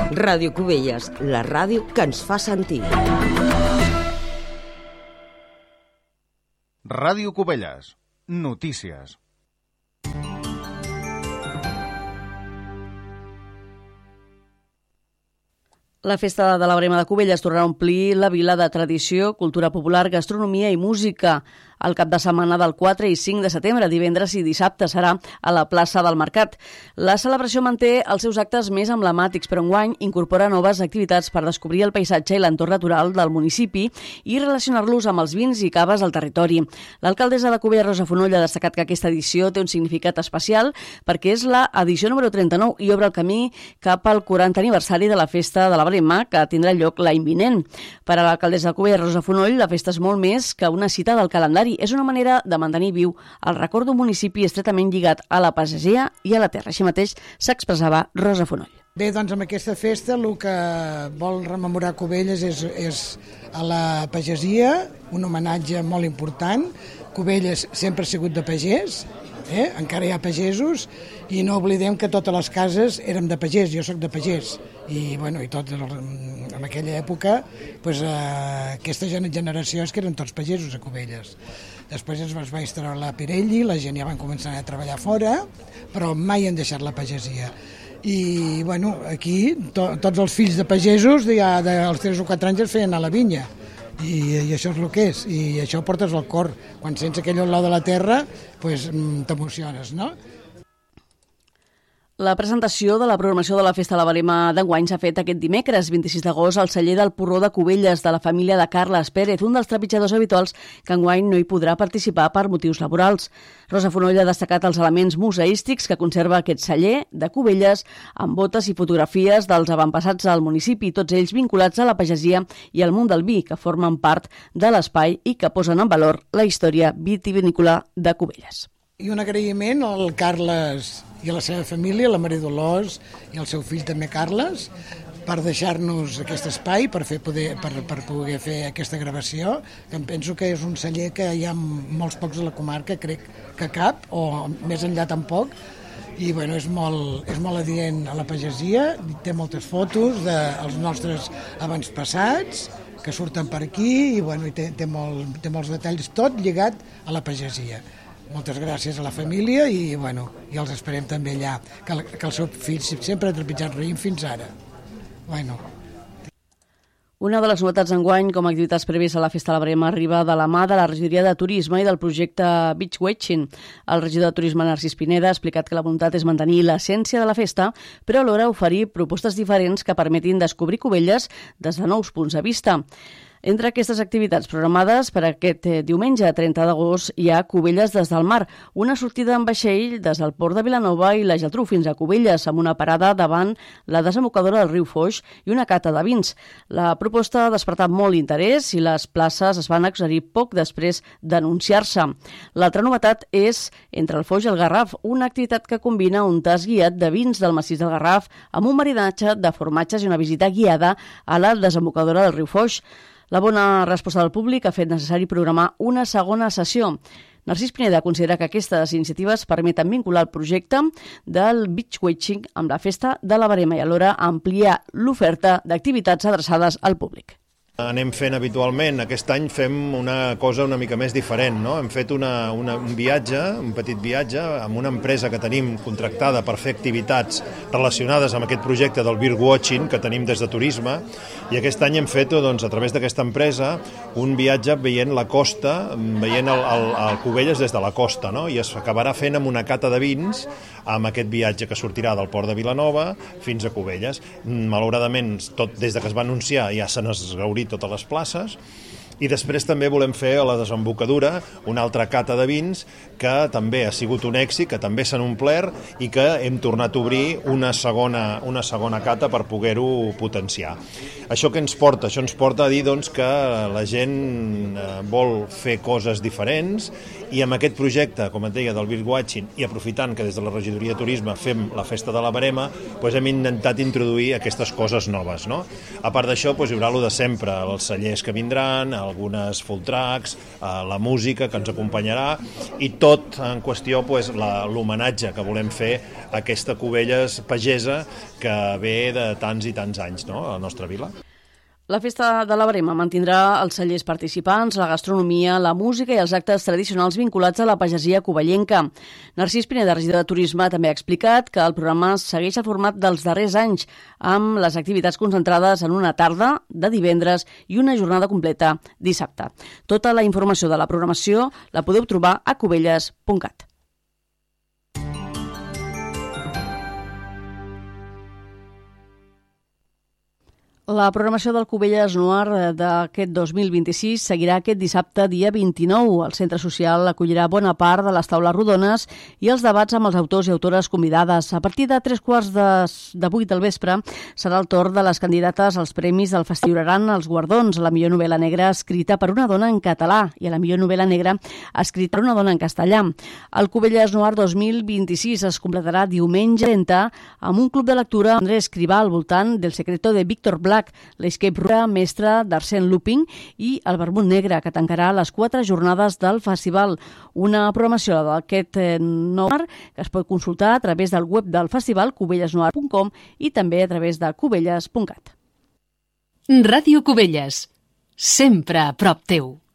Ràdio Cubelles, la ràdio que ens fa sentir. Ràdio Cubelles, notícies. La festa de la Brema de Cubelles tornarà a omplir la vila de tradició, cultura popular, gastronomia i música. El cap de setmana del 4 i 5 de setembre, divendres i dissabte, serà a la plaça del Mercat. La celebració manté els seus actes més emblemàtics, però enguany incorpora noves activitats per descobrir el paisatge i l'entorn natural del municipi i relacionar-los amb els vins i caves del territori. L'alcaldessa de Cubelles, Rosa Fonoll, ha destacat que aquesta edició té un significat especial perquè és la edició número 39 i obre el camí cap al 40 aniversari de la festa de la Brema, que tindrà lloc l'any vinent. Per a l'alcaldessa de Cubelles, Rosa Fonoll, la festa és molt més que una cita del calendari. És una manera de mantenir viu el record d'un municipi estretament lligat a la pagesia i a la terra. Així mateix s'expressava Rosa Fonoll. Bé, doncs amb aquesta festa el que vol rememorar Cubelles és a la pagesia, un homenatge molt important. Cubelles sempre ha sigut de pagès, encara hi ha pagesos, i no oblidem que totes les cases érem de pagès, jo sóc de pagès, i tot en aquella època aquesta generació és que eren tots pagesos a Cubelles. Després es va instal·lar la Pirelli, la gent ja van començar a treballar fora, però mai han deixat la pagesia. I aquí tots els fills de pagesos dels 3 o 4 anys es feien a la vinya, i això és el que és, i això portes al cor. Quan sents aquell olor de la terra t'emociones, no? La presentació de la programació de la Festa de la Brema d'enguany s'ha fet aquest dimecres, 26 d'agost, al celler del Porró de Cubelles, de la família de Carles Pérez, un dels trepitjadors habituals que enguany no hi podrà participar per motius laborals. Rosa Fonoll ha destacat els elements museístics que conserva aquest celler de Cubelles, amb botes i fotografies dels avantpassats al municipi, tots ells vinculats a la pagesia i al món del vi, que formen part de l'espai i que posen en valor la història vitivinícola de Cubelles. I un agraïment al Carles i a la seva família, la Maria Dolors i el seu fill també Carles, per deixar-nos aquest espai per poder fer aquesta gravació, que em penso que és un celler que hi ha molts pocs a la comarca, crec que cap, o més enllà tampoc, i és molt adient a la pagesia, té moltes fotos dels nostres avantpassats que surten per aquí, i té molts detalls, tot lligat a la pagesia. Moltes gràcies a la família i els esperem també allà, que el seu fill sempre ha trepitjat raïm fins ara. Una de les novetats d'enguany com a activitats prèvies a la Festa de la Brema arriba de la mà de la regidoria de Turisme i del projecte Beach Watching. El regidor de Turisme, Narcís Pineda, ha explicat que la voluntat és mantenir l'essència de la festa, però alhora oferir propostes diferents que permetin descobrir Cubelles des de nous punts de vista. Entre aquestes activitats programades per aquest diumenge 30 d'agost hi ha Cubelles des del mar, una sortida en vaixell des del port de Vilanova i la Geltrú fins a Cubelles, amb una parada davant la desembocadura del riu Foix i una cata de vins. La proposta ha despertat molt interès i les places es van exaurir poc després d'anunciar-se. L'altra novetat és Entre el Foix i el Garraf, una activitat que combina un tast guiat de vins del massís del Garraf amb un maridatge de formatges i una visita guiada a la desembocadura del riu Foix. La bona resposta del públic ha fet necessari programar una segona sessió. Narcís Pineda considera que aquestes iniciatives permeten vincular el projecte del Beach Watching amb la Festa de la Brema i alhora ampliar l'oferta d'activitats adreçades al públic. Anem fent habitualment, aquest any fem una cosa una mica més diferent, no? Hem fet un viatge, un petit viatge, amb una empresa que tenim contractada per fer activitats relacionades amb aquest projecte del Beach Watching que tenim des de Turisme, i aquest any hem fet, a través d'aquesta empresa, un viatge veient la costa, veient el Cubelles des de la costa, no? I es acabarà fent amb una cata de vins amb aquest viatge que sortirà del port de Vilanova fins a Cubelles. Malauradament, tot des que es va anunciar ja se n'ha esgaurit totes les places, i després també volem fer a la desembocadura una altra cata de vins que també ha sigut un èxit, que també s'han omplert i que hem tornat a obrir una segona cata per poder-ho potenciar. Això què ens porta? Això ens porta a dir que la gent vol fer coses diferents, i amb aquest projecte, com et deia, del Beach Watching, i aprofitant que des de la regidoria de Turisme fem la Festa de la Brema, hem intentat introduir aquestes coses noves, no? A part d'això, hi haurà el de sempre, els cellers que vindran, algunes full tracks, la música que ens acompanyarà i tot en qüestió l'homenatge que volem fer a aquesta Cubelles pagesa que ve de tants i tants anys, no?, a la nostra vila. La Festa de la Verema mantindrà els cellers participants, la gastronomia, la música i els actes tradicionals vinculats a la pagesia covellenca. Narcís Pineda, regidor de Turisme, també ha explicat que el programa segueix el format dels darrers anys, amb les activitats concentrades en una tarda de divendres i una jornada completa dissabte. Tota la informació de la programació la podeu trobar a cubelles.cat. La programació del Cubelles Noir d'aquest 2026 seguirà aquest dissabte, dia 29. El centre social acollirà bona part de les taules rodones i els debats amb els autors i autores convidades. A partir de 7:45 del vespre serà el torn de les candidates als premis del festival. Lliuraran els guardons a la millor novel·la negra escrita per una dona en català i a la millor novel·la negra escrita per una dona en castellà. El Cubelles Noir 2026 es completarà diumenge 30 amb un club de lectura Andrés Escrivà al voltant del secreto de Víctor Black, l'escape room mestre d'Arsène Lupin i el Vermut Negre, que tancarà les 4 jornades del festival. Una programació d'aquest noir que es pot consultar a través del web del festival cubellesnoir.com i també a través de cubelles.cat. Ràdio Cubelles, sempre a prop teu.